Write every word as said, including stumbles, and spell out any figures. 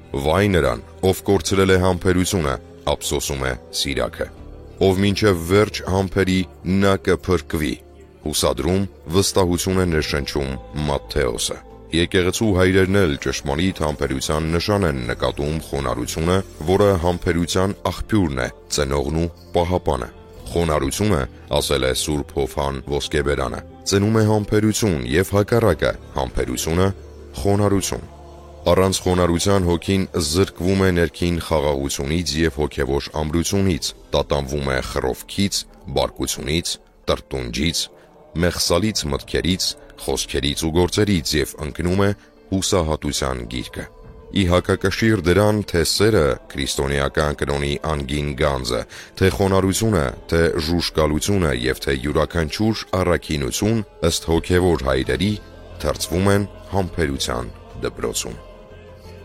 Վայ նրան, ով կորցրել է համբերությունը, ափսոսում է Սիրաքը։ Ով մինչև վերջ համբերի, նա կփրկվի։ Հուսադրում, վստահություն է ներշնչում Մատթեոսը։ Եկեղեցու հայրերն էլ ճշմարիտ համբերության նշան են նկատում խոնարհությունը, որը համբերության աղբյուրն է, ծնողն ու պահապանը։ Խոնարհությունը, ասել է Սուրբ Հովհան Ոսկեբերանը, ծնում է համբերություն և հակառակը, համբերությունը՝ խոնարհություն։ Առանց խոնարհության հոգին զրկվում է ներքին խաղաղությունից և հոգևոր ամրությունից, տատանվում է խռովքից, բարկությունից, տրտունջից, մեղսալից մտքերից, խոսքերից ու գործերից և ընկնում է հուսահատության գիրկը։ Ի հակակշիռ դրան, թե սերը, քրիստոնեական կնոնի անգին գանձը, թե խոնարհությունը, թե ժուժկալությունը և թե յուրաքանչյուր առաքինություն, ըստ հոգևոր հայրերի, թրծվում են համբերության դպրոցում։